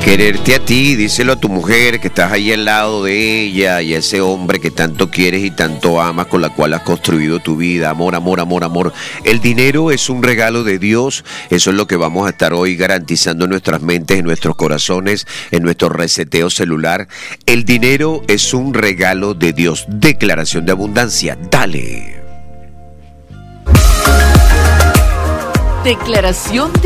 Quererte a ti, díselo a tu mujer que estás ahí al lado de ella y a ese hombre que tanto quieres y tanto amas, con la cual has construido tu vida. Amor, amor, amor, amor. El dinero es un regalo de Dios. Eso es lo que vamos a estar hoy garantizando en nuestras mentes, en nuestros corazones, en nuestro reseteo celular. El dinero es un regalo de Dios. Declaración de abundancia. Dale. Declaración